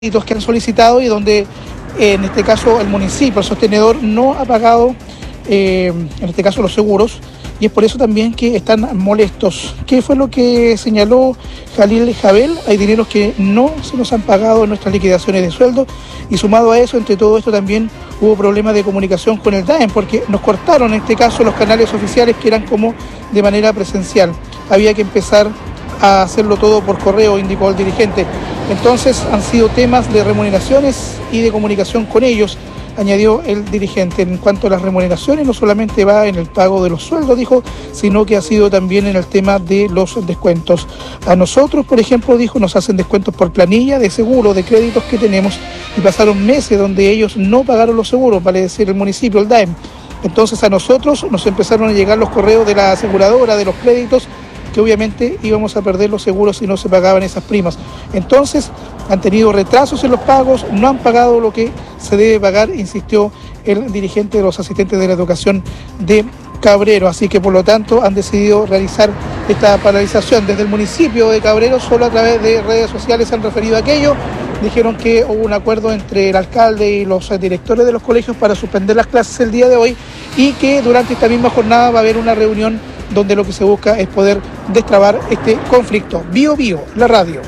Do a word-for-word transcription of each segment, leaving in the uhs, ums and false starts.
que han solicitado y donde eh, en este caso el municipio, el sostenedor, no ha pagado eh, en este caso los seguros, y es por eso también que están molestos. ¿Qué fue lo que señaló Jalil Jabel? Hay dineros que no se nos han pagado en nuestras liquidaciones de sueldo, y sumado a eso, entre todo esto también hubo problemas de comunicación con el D A E M, porque nos cortaron en este caso los canales oficiales que eran como de manera presencial. Había que empezar a hacerlo todo por correo, indicó el dirigente. Entonces han sido temas de remuneraciones y de comunicación con ellos, añadió el dirigente. En cuanto a las remuneraciones, no solamente va en el pago de los sueldos, dijo, sino que ha sido también en el tema de los descuentos. A nosotros, por ejemplo, dijo, nos hacen descuentos por planilla de seguro, de créditos que tenemos, y pasaron meses donde ellos no pagaron los seguros, vale decir el municipio, el D A E M. Entonces a nosotros nos empezaron a llegar los correos de la aseguradora, de los créditos, que obviamente íbamos a perder los seguros si no se pagaban esas primas. Entonces han tenido retrasos en los pagos, no han pagado lo que se debe pagar, insistió el dirigente de los asistentes de la educación de Cabrero. Así que por lo tanto han decidido realizar esta paralización. Desde el municipio de Cabrero, solo a través de redes sociales se han referido a aquello. Dijeron que hubo un acuerdo entre el alcalde y los directores de los colegios para suspender las clases el día de hoy, y que durante esta misma jornada va a haber una reunión donde lo que se busca es poder destrabar este conflicto. Bio Bio, la radio.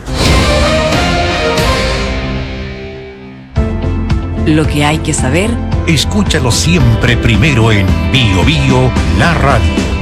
Lo que hay que saber, escúchalo siempre primero en Bio Bio, la radio.